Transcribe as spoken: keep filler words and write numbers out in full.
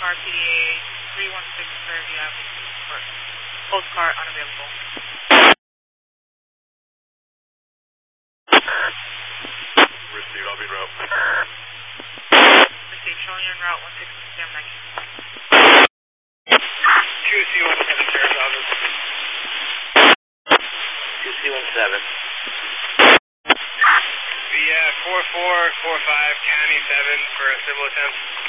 car, P D A three one six Fairview Avenue, or postcar unavailable. Received, I'll be en route. Received, showing you en route, one six Sam nineteen. Q C one seven, Sheriff's Office. Q C one seven. Yeah, four four four five, County seven for a civil attempt.